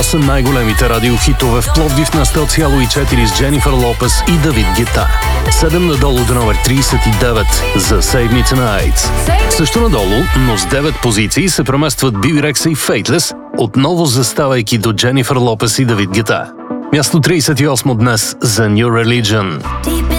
са най-големите радиохитове в Пловдив на 100,4 с Дженифър Лопес и Давид Гета. 7 надолу до номер 39 за Save Me Tonight. Също надолу, но с 9 позиции се преместват Биби Рекса и Faithless, отново заставайки до Дженифър Лопес и Давид Гета. Място 38 днес за New Religion.